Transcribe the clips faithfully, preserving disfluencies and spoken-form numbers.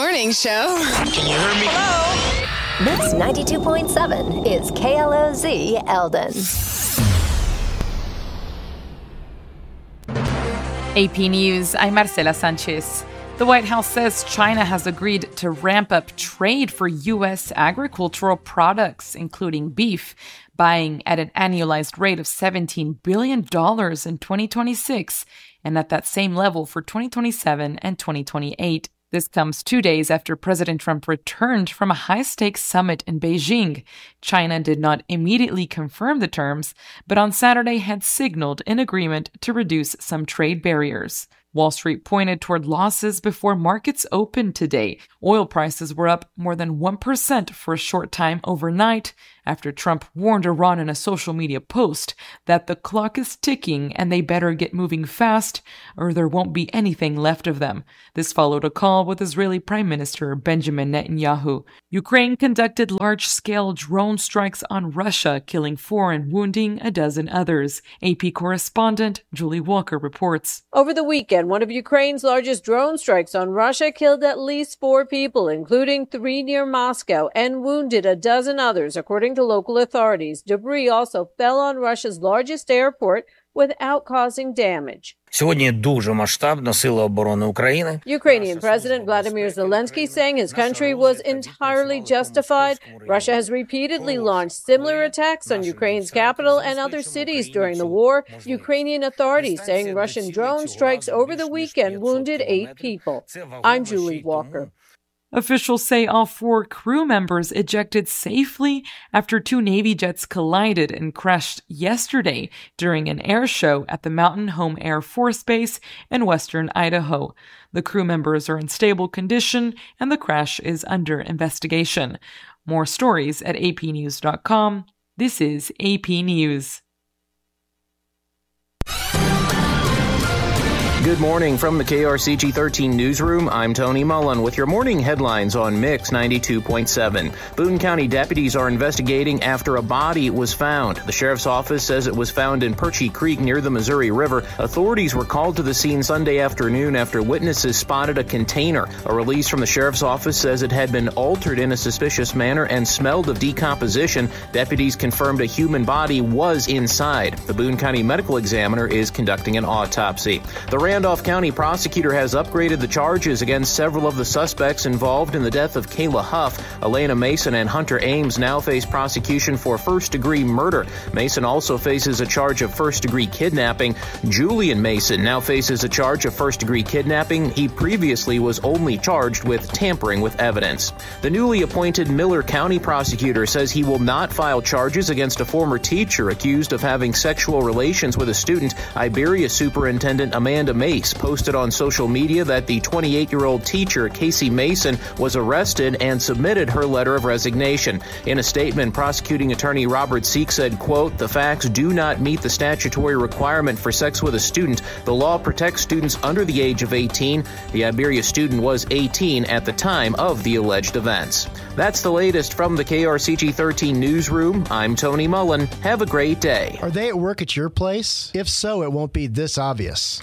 morning show. Can you hear me? Hello? Mix ninety-two point seven is K L O Z Eldon. A P News, I'm Marcela Sanchez. The White House says China has agreed to ramp up trade for U S agricultural products, including beef, buying at an annualized rate of seventeen billion dollars in twenty twenty-six, and at that same level for twenty twenty-seven and twenty twenty-eight. This comes two days after President Trump returned from a high-stakes summit in Beijing. China did not immediately confirm the terms, but on Saturday had signaled an agreement to reduce some trade barriers. Wall Street pointed toward losses before markets opened today. Oil prices were up more than one percent for a short time overnight after Trump warned Iran in a social media post that the clock is ticking and they better get moving fast or there won't be anything left of them. This followed a call with Israeli Prime Minister Benjamin Netanyahu. Ukraine conducted large-scale drone strikes on Russia, killing four and wounding a dozen others. A P correspondent Julie Walker reports. Over the weekend, one of Ukraine's largest drone strikes on Russia killed at least four people, including three near Moscow, and wounded a dozen others, according to local authorities. Debris also fell on Russia's largest airport without causing damage. Сьогодні дуже масштабно Сили оборони України. Ukrainian President Vladimir Zelensky saying his country was entirely justified. Russia has repeatedly launched similar attacks on Ukraine's capital and other cities during the war. Ukrainian authorities saying Russian drone strikes over the weekend wounded eight people. I'm Julie Walker. Officials say all four crew members ejected safely after two Navy jets collided and crashed yesterday during an air show at the Mountain Home Air Force Base in western Idaho. The crew members are in stable condition and the crash is under investigation. More stories at A P news dot com. This is A P News. Good morning from the K R C G thirteen newsroom. I'm Tony Mullen with your morning headlines on Mix ninety-two point seven. Boone County deputies are investigating after a body was found. The sheriff's office says it was found in Perchie Creek near the Missouri River. Authorities were called to the scene Sunday afternoon after witnesses spotted a container. A release from the sheriff's office says it had been altered in a suspicious manner and smelled of decomposition. Deputies confirmed a human body was inside. The Boone County medical examiner is conducting an autopsy. The Randolph County prosecutor has upgraded the charges against several of the suspects involved in the death of Kayla Huff. Elena Mason and Hunter Ames now face prosecution for first-degree murder. Mason also faces a charge of first-degree kidnapping. Julian Mason now faces a charge of first-degree kidnapping. He previously was only charged with tampering with evidence. The newly appointed Miller County prosecutor says he will not file charges against a former teacher accused of having sexual relations with a student. Iberia Superintendent Amanda Mace posted on social media that the twenty-eight-year-old teacher, Casey Mason, was arrested and submitted her letter of resignation. In a statement, prosecuting attorney Robert Seek said, quote, "The facts do not meet the statutory requirement for sex with a student. The law protects students under the age of eighteen. The Iberia student was eighteen at the time of the alleged events." That's the latest from the K R C G thirteen newsroom. I'm Tony Mullen. Have a great day. Are they at work at your place? If so, it won't be this obvious.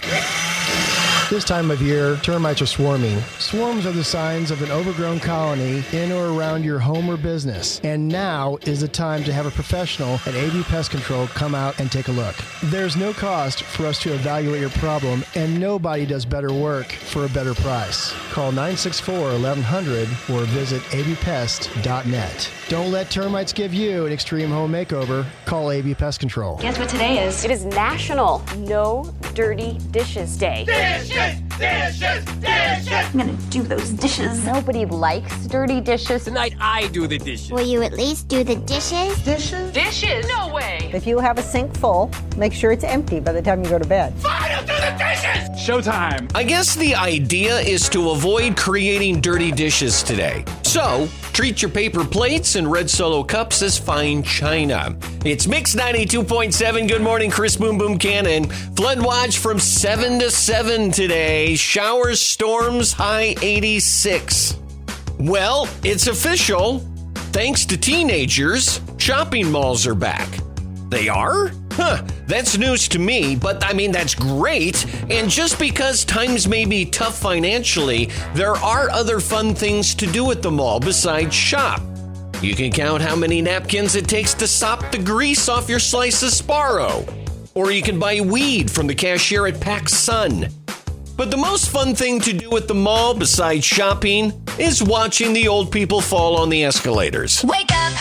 This time of year, termites are swarming. Swarms are the signs of an overgrown colony in or around your home or business. And now is the time to have a professional at A V Pest Control come out and take a look. There's no cost for us to evaluate your problem, and nobody does better work for a better price. Call nine six four, eleven hundred or visit a v pest dot net. Don't let termites give you an extreme home makeover. Call A V Pest Control. Guess what today is? It is National No Dirty Dishes Day. Dishes! Dishes! Dishes! I'm gonna do those dishes. Nobody likes dirty dishes. Tonight I do the dishes. Will you at least do the dishes? Dishes? Dishes? No way! If you have a sink full, make sure it's empty by the time you go to bed. Fine, I'll do the dishes! Showtime! I guess the idea is to avoid creating dirty dishes today. So, treat your paper plates and red Solo cups as fine china. It's Mix ninety-two point seven. Good morning, Chris Boom Boom Cannon. Flood watch from seven to seven today. Showers, storms, high eighty-six. Well, it's official. Thanks to teenagers, shopping malls are back. They are? Huh, that's news to me, but I mean, that's great. And just because times may be tough financially, there are other fun things to do at the mall besides shop. You can count how many napkins it takes to sop the grease off your slice of Sparrow. Or you can buy weed from the cashier at PacSun. But the most fun thing to do at the mall besides shopping is watching the old people fall on the escalators. Wake up,